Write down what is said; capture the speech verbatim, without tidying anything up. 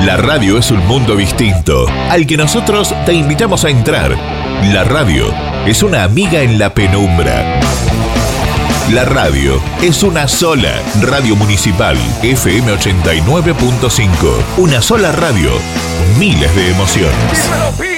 La radio es un mundo distinto, al que nosotros te invitamos a entrar. La radio es una amiga en la penumbra. La radio es una sola. Radio Municipal F M ochenta y nueve punto cinco. Una sola radio, miles de emociones.